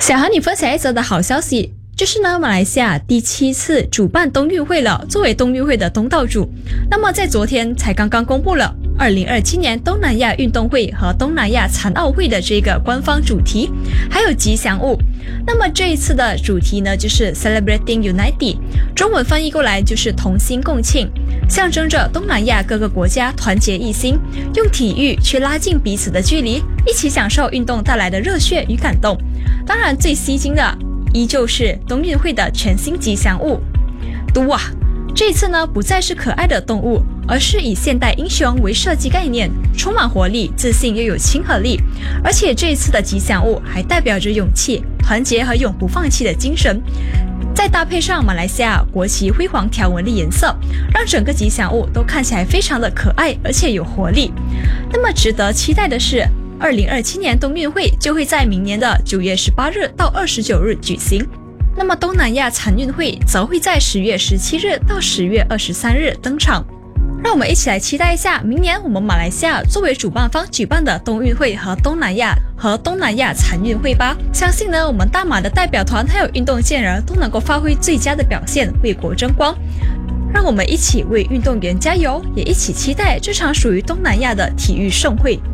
想和你分享一则的好消息，就是呢，马来西亚第7次主办冬运会了，作为冬运会的东道主。那么在昨天才刚刚公布了2027年东南亚运动会和东南亚残奥会的这个官方主题，还有吉祥物。那么这一次的主题呢，就是 Celebrating Unity， 中文翻译过来就是同心共庆，象征着东南亚各个国家团结一心，用体育去拉近彼此的距离，一起享受运动带来的热血与感动。当然最吸睛的依旧是冬运会的全新吉祥物嘟啊！这一次呢，不再是可爱的动物，而是以现代英雄为设计概念，充满活力、自信又有亲和力。而且这一次的吉祥物还代表着勇气、团结和永不放弃的精神。再搭配上马来西亚国旗辉煌条纹的颜色，让整个吉祥物都看起来非常的可爱，而且有活力。那么值得期待的是，2027年冬运会就会在明年的9月18日到29日举行。那么东南亚残运会则会在10月17日到10月23日登场。让我们一起来期待一下明年我们马来西亚作为主办方举办的冬运会和东南亚残运会吧。相信呢，我们大马的代表团还有运动健儿都能够发挥最佳的表现，为国争光。让我们一起为运动员加油，也一起期待这场属于东南亚的体育盛会。